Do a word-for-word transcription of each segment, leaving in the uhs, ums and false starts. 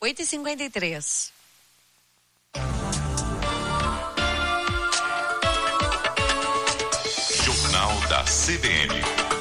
oito e cinquenta e três. Jornal da C B N.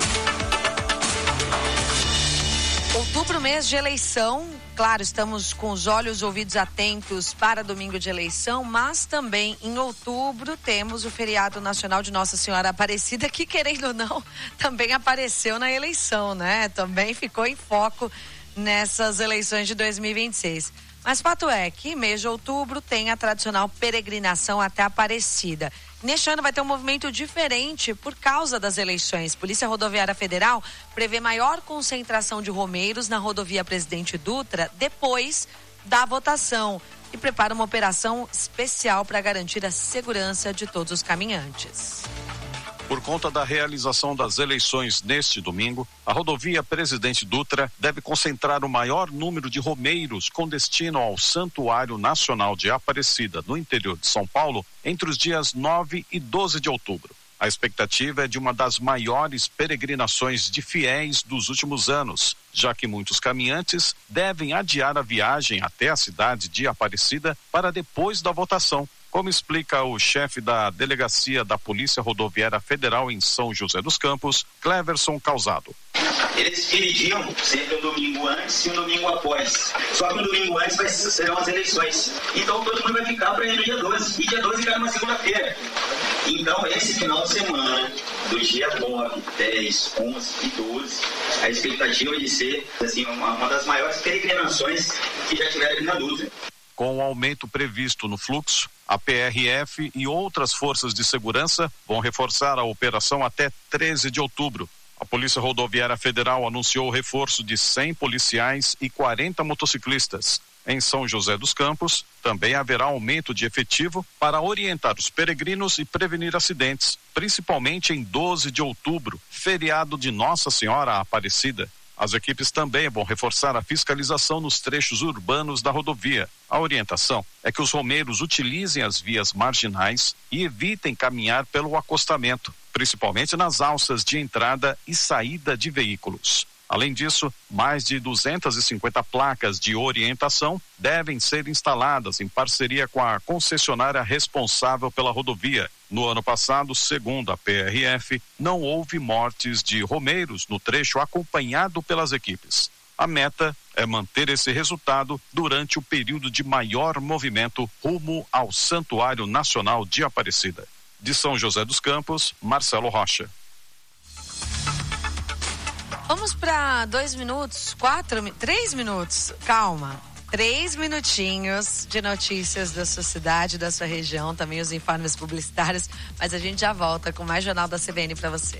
Outubro, mês de eleição. Claro, estamos com os olhos e ouvidos atentos para domingo de eleição, mas também em outubro temos o feriado nacional de Nossa Senhora Aparecida, que, querendo ou não, também apareceu na eleição, né? Também ficou em foco nessas eleições de dois mil e vinte e seis. Mas fato é que mês de outubro tem a tradicional peregrinação até Aparecida. Neste ano vai ter um movimento diferente por causa das eleições. Polícia Rodoviária Federal prevê maior concentração de romeiros na rodovia Presidente Dutra depois da votação e prepara uma operação especial para garantir a segurança de todos os caminhantes. Por conta da realização das eleições neste domingo, a rodovia Presidente Dutra deve concentrar o maior número de romeiros com destino ao Santuário Nacional de Aparecida, no interior de São Paulo, entre os dias nove e doze de outubro. A expectativa é de uma das maiores peregrinações de fiéis dos últimos anos, já que muitos caminhantes devem adiar a viagem até a cidade de Aparecida para depois da votação, como explica o chefe da Delegacia da Polícia Rodoviária Federal em São José dos Campos, Cleverson Causado. Eles dirigiam sempre um domingo antes e um domingo após. Só que um domingo antes vai, serão as eleições. Então todo mundo vai ficar para ir no dia doze. E dia doze cai numa segunda-feira. Então esse final de semana, do dia nove, dez, onze e doze, a expectativa é de ser assim, uma, uma das maiores peregrinações que já tiveram aqui na Dutra. Com o aumento previsto no fluxo, a P R F e outras forças de segurança vão reforçar a operação até treze de outubro. A Polícia Rodoviária Federal anunciou o reforço de cem policiais e quarenta motociclistas. Em São José dos Campos, também haverá aumento de efetivo para orientar os peregrinos e prevenir acidentes, principalmente em doze de outubro, feriado de Nossa Senhora Aparecida. As equipes também vão reforçar a fiscalização nos trechos urbanos da rodovia. A orientação é que os romeiros utilizem as vias marginais e evitem caminhar pelo acostamento, principalmente nas alças de entrada e saída de veículos. Além disso, mais de duzentas e cinquenta placas de orientação devem ser instaladas em parceria com a concessionária responsável pela rodovia. No ano passado, segundo a P R F, não houve mortes de romeiros no trecho acompanhado pelas equipes. A meta é manter esse resultado durante o período de maior movimento rumo ao Santuário Nacional de Aparecida. De São José dos Campos, Marcelo Rocha. Vamos para dois minutos, quatro, três minutos, calma, três minutinhos de notícias da sua cidade, da sua região, também os informes publicitários, mas a gente já volta com mais Jornal da C B N para você.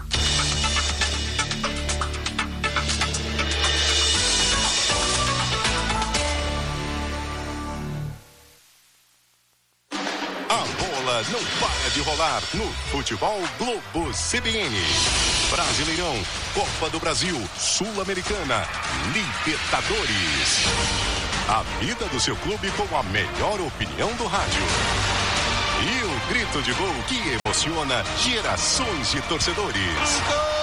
A bola não para de rolar no Futebol Globo C B N. Brasileirão, Copa do Brasil, Sul-Americana, Libertadores. A vida do seu clube com a melhor opinião do rádio. E o grito de gol que emociona gerações de torcedores.